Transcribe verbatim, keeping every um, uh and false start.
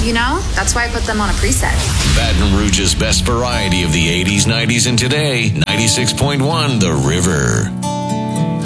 you know? That's why I put them on a preset. Baton Rouge's best variety of the eighties, nineties, and today. ninety-six point one The River.